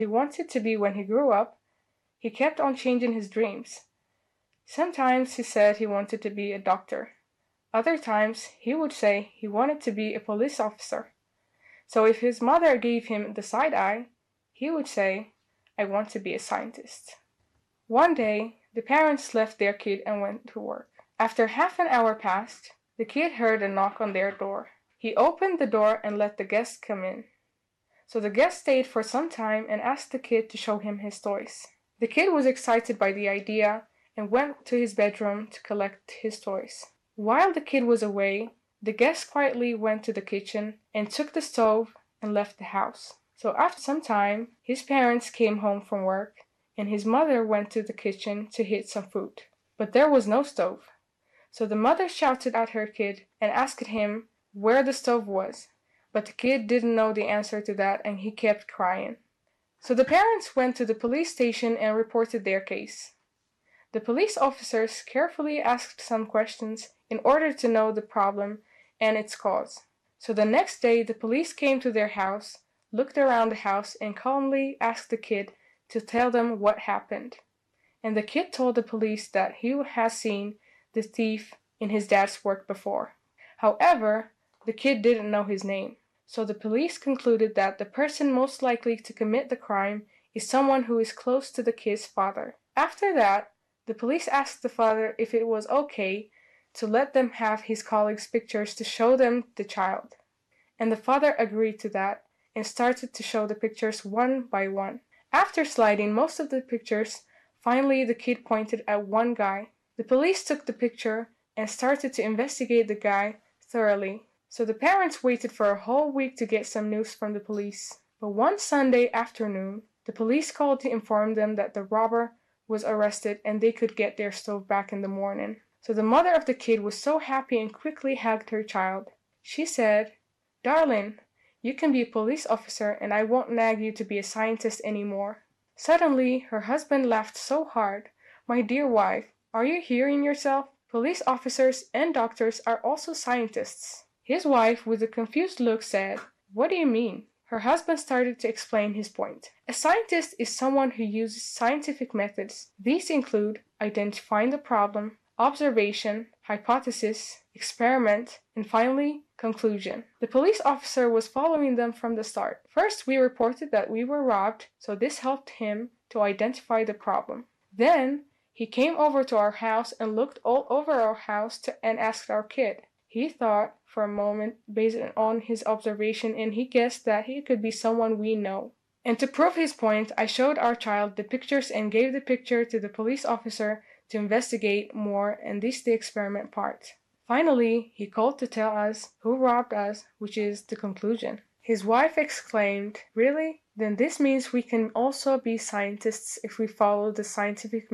he wanted to be when he grew up, he kept on changing his dreams. Sometimes he said he wanted to be a doctor. Other times he would say he wanted to be a police officer. So if his mother gave him the side eye, he would say, "I want to be a scientist." One day, the parents left their kid and went to work. After half an hour passed, the kid heard a knock on their door. He opened the door and let the guest come in. So the guest stayed for some time and asked the kid to show him his toys. The kid was excited by the idea and went to his bedroom to collect his toys. While the kid was away, the guest quietly went to the kitchen and took the stove and left the house. So after some time, his parents came home from work and his mother went to the kitchen to heat some food. But there was no stove. So the mother shouted at her kid and asked him where the stove was. But the kid didn't know the answer to that and he kept crying. So the parents went to the police station and reported their case. The police officers carefully asked some questions in order to know the problem and its cause. So the next day the police came to their house, looked around the house and calmly asked the kid to tell them what happened. And the kid told the police that he had seen the thief in his dad's work before. However, the kid didn't know his name. So the police concluded that the person most likely to commit the crime is someone who is close to the kid's father. After that, the police asked the father if it was okay to let them have his colleagues' pictures to show them the child. And the father agreed to that and started to show the pictures one by one. After sliding most of the pictures, finally the kid pointed at one guy. The police took the picture and started to investigate the guy thoroughly. So the parents waited for a whole week to get some news from the police. But one Sunday afternoon, the police called to inform them that the robber was arrested and they could get their stove back in the morning. So the mother of the kid was so happy and quickly hugged her child. She said, "Darling, you can be a police officer and I won't nag you to be a scientist anymore." Suddenly, her husband laughed so hard. "My dear wife, are you hearing yourself? Police officers and doctors are also scientists." His wife, with a confused look, said, "What do you mean?" Her husband started to explain his point. A scientist is someone who uses scientific methods. These include identifying the problem, observation, hypothesis, experiment, and finally, conclusion. The police officer was following them from the start. First, we reported that we were robbed, so this helped him to identify the problem. Then, he came over to our house and looked all over our house and asked our kid. He thought for a moment based on his observation and he guessed that he could be someone we know. And to prove his point, I showed our child the pictures and gave the picture to the police officer to investigate more, and this is the experiment part. Finally, he called to tell us who robbed us, which is the conclusion. His wife exclaimed, "Really? Then this means we can also be scientists if we follow the scientific